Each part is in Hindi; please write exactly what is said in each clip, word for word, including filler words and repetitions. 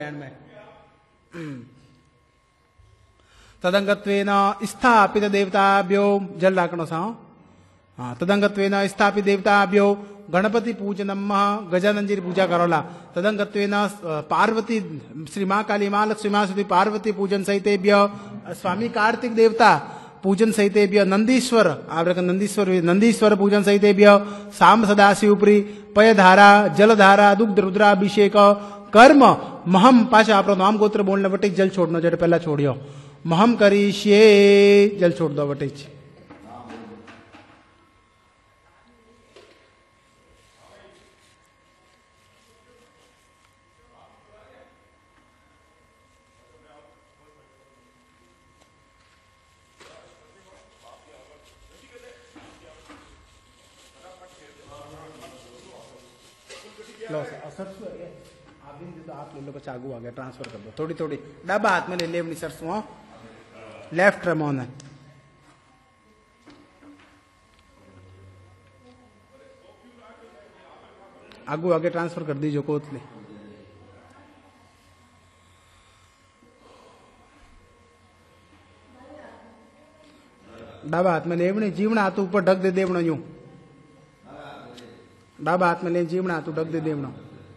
में तदंगत्वेन स्थापित देवताभ्यो जल राखणो सा हाँ तदंगत्वेन स्थापित देवताभ्यो गणपति पूजनम गजानन जी पूजा करोला तदंगत्वेन पार्वती श्री माँ काली माँ लक्ष्मी माँ सुधी पार्वती पूजन सहितेभ्य स्वामी कार्तिक देवता पूजन सहितेभ्य नंदीश्वर आवरक नंदीश्वर नंदीश्वर पूजन सहितेभ्य साम सदाशिवपुरी पयधारा जलधारा दुग्ध रुद्राभिषेक कर्म महम पाछा आपरो नाम गोत्र बोलने वटे जल छोड़नो जरे पहला छोड़ियो महम करीश्ये जल छोड़ दो वटे लो सरसों है आप भी तो आप ले लो बच्चा आगू आ गया ट्रांसफर कर दो थोड़ी थोड़ी डब्बा हाथ में ले ले अपनी सरसों लेफ्ट रमोन है आगू आगे ट्रांसफर कर दीजिए कोतले डाबा हाथ में लेवने जीवना हाथ ऊपर ढक दे देवना यूं डाबा हाथ में ले जीवना हाथ ढक दे देवना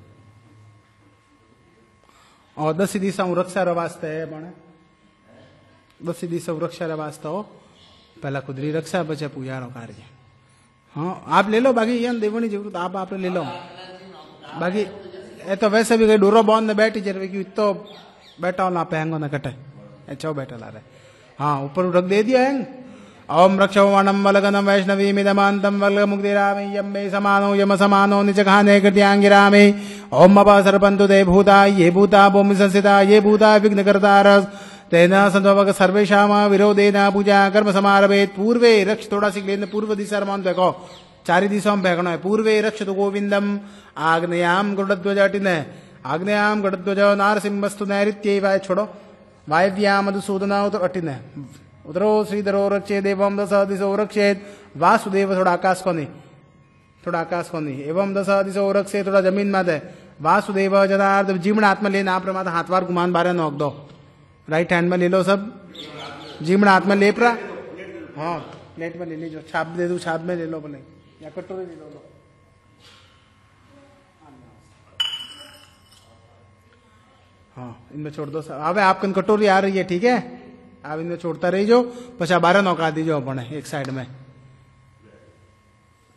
और दसी दिशा रक्षा रवास्ता है बने दसी दिशा रक्षा रवास्ता हो पहला खुदरी रक्षा बचे पूजारो कार्य हाँ आप ले लो बाकी ये देवनी जरूरत आप आप ले लो बाकी ये तो वैसे भी कहीं डोरो बॉन्ड ने बैठी जरूर क्यों तो बैठा हो ना पहंगो ना कटे अच्छा बैठा ला रहे हाँ ऊपर रख दे दिया है ओम रक्षोवणम वलगनम वैष्णवी मिदमांतम वल्ग मुक्तिरामे यम्मे समानो यम समानो निजघाने कृत्यांगिरामे ओम अप सर्पन्तु ते भूता ये भूता भूमि संस्थिता ये भूता विघ्नकर्तारस तेना संभवक सर्वेषाम विरोधेन पूजा कर्म समारभेत पूर्वे रक्ष थोड़ा सी लेने पूर्व दिशा रमान देखो चारी दिशाओं में फेंकना है पूर्वे रक्ष तो गोविंदम आग्नेयाम गरुड़ध्वज अटिने आग्नेयाम गरुड़ध्वज नारसिंहस्तु नैऋत्य छोड़ो वायव्याम मधुसूदना उतर अटिने उधरो श्रीधरो रक्षे देवम दस दिशो रक्षेत वासुदेव थोड़ा आकाश को नहीं थोड़ा आकाश को नहीं एवं दस दिशो रक्षे थोड़ा जमीन में दे वासुदेव जनार्द जीवण हाथ में लेना आप माता हाथवार गुमान बारह नोक दो राइट हैंड में ले लो सब जीवण हाथ में लेप रहा हाँ प्लेट में ले लीजिए छाप दे दू छाप में ले लो बोले या कटोरी ले लो हाँ इनमें छोड़ दो अब आपकी कटोरी आ रही है ठीक है आप इनमें छोड़ता रही जो पचा बारह नौका दीजो अपने एक साइड में